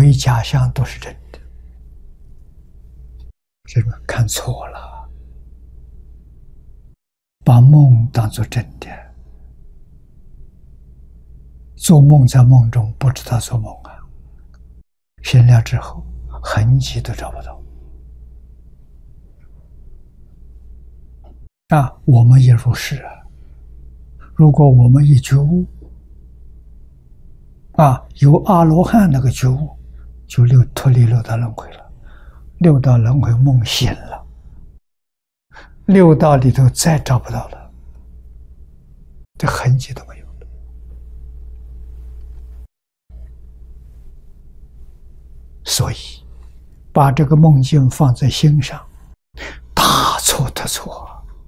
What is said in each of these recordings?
为假象都是真的，这个看错了，把梦当作真的，做梦在梦中不知道做梦啊，醒了之后痕迹都找不到。我们也如是啊。如果我们一觉悟，有阿罗汉那个觉悟，就脱离六道轮回了。六道轮回梦醒了，六道里头再找不到了，这痕迹都没有了。所以把这个梦境放在心上，大错特错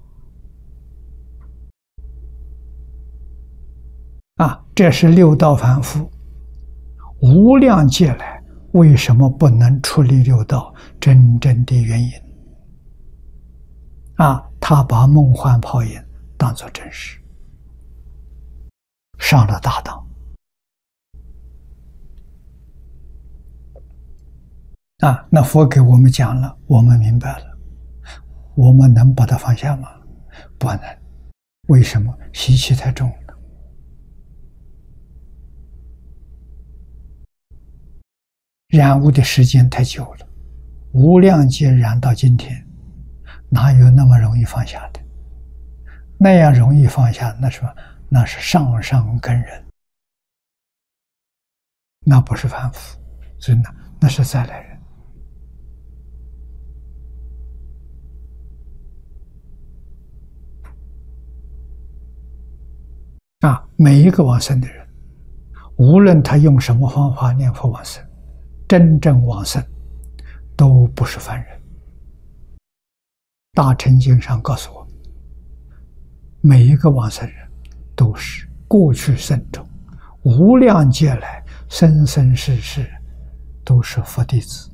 这是六道凡夫无量劫来为什么不能出离六道真正的原因他把梦幻泡影当作真实，上了大当那佛给我们讲了，我们明白了，我们能把它放下吗？不能。为什么？习气太重了，染污的时间太久了，无量劫染到今天，哪有那么容易放下的？那样容易放下，那是上上根人，那不是凡夫，所以那是再来人。每一个往生的人，无论他用什么方法念佛往生，真正往生都不是凡人。大乘经上告诉我们，每一个往生人都是过去生中无量劫来生生世世都是佛弟子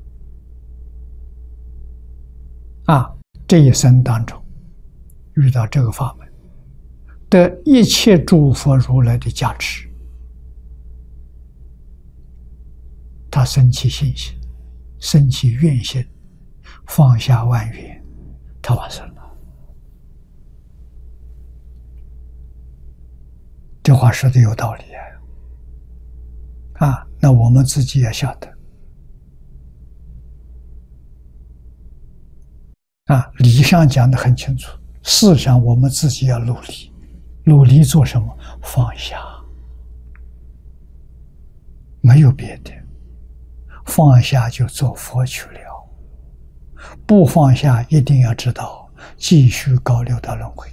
这一生当中遇到这个法门，得一切诸佛如来的加持，他生起信心，生起愿心，放下万缘，他往生了。这话说的有道理那我们自己也晓得理上讲得很清楚，事上我们自己要努力。努力做什么？放下，没有别的，放下就做佛去了。不放下，一定要知道继续搞六道轮回。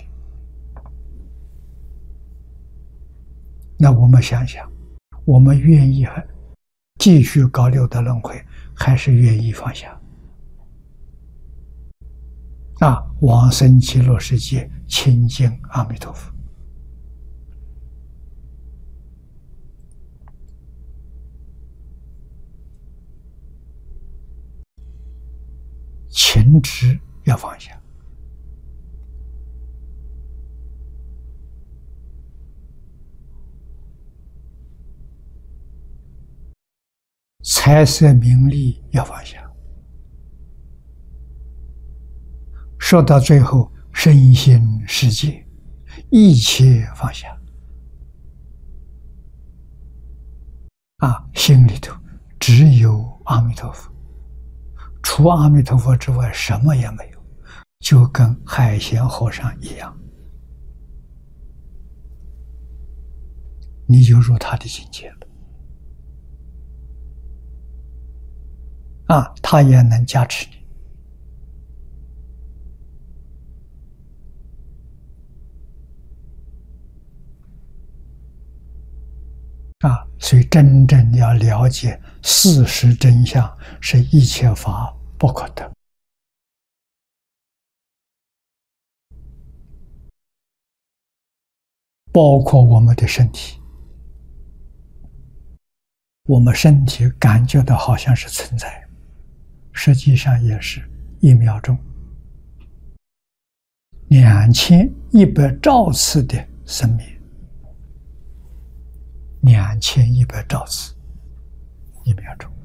那我们想想，我们愿意继续搞六道轮回，还是愿意放下往生极乐世界，亲近阿弥陀佛。情执要放下，财色名利要放下，说到最后，身心世界一切放下心里头只有阿弥陀佛，除阿弥陀佛之外什么也没有，就跟海贤和尚一样，你就入他的境界了他也能加持你所以真正要了解事实真相，是一切法不可得。包括我们的身体，我们身体感觉到好像是存在，实际上也是1秒钟2100兆次的生命，2100兆次，1秒钟。